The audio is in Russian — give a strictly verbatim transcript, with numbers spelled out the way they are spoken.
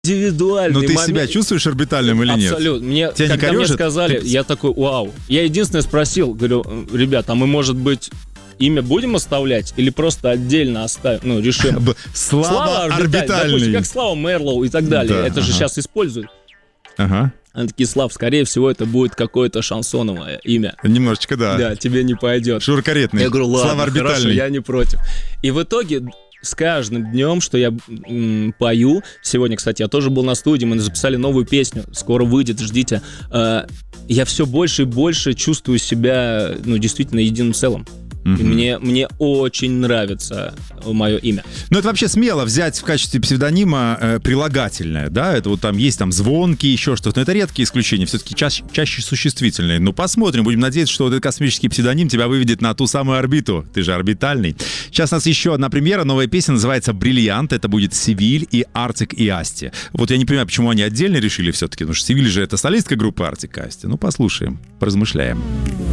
индивидуальный Но ты момент. себя чувствуешь орбитальным или нет? Абсолютно. Мне, Тебя не когда мне корёжит? сказали, Ты- я такой, вау. Я единственное спросил, говорю, ребят, а мы, может быть, имя будем оставлять или просто отдельно оставим? Ну, решим. Б- Слава орбитальный. Допустим, как Слава Мерлоу и так далее. Да, Это же ага. сейчас используют. Ага. Они такие, Слав, скорее всего, это будет какое-то шансоновое имя. Немножечко, да. Да, тебе не пойдет. Широкоретный. Я говорю, ладно, Слава хорошо, орбитальный. я не против. И в итоге с каждым днем, что я м, пою, сегодня, кстати, я тоже был на студии, мы записали новую песню, скоро выйдет, ждите, э, я все больше и больше чувствую себя, ну, действительно единым целым. И Мгм. мне, мне очень нравится мое имя. Ну, это вообще смело взять в качестве псевдонима э, прилагательное, да? Это вот там есть там звонки, еще что-то. Но это редкие исключения, все-таки чаще, чаще существительные. Ну, посмотрим, будем надеяться, что вот этот космический псевдоним тебя выведет на ту самую орбиту. Ты же орбитальный. Сейчас у нас еще одна премьера. Новая песня называется «Бриллиант». Это будет Севиль и Артик и Асти. Вот я не понимаю, почему они отдельно решили все-таки. Потому что Севиль же это солистка группы Артик и Асти. Ну, послушаем, поразмышляем.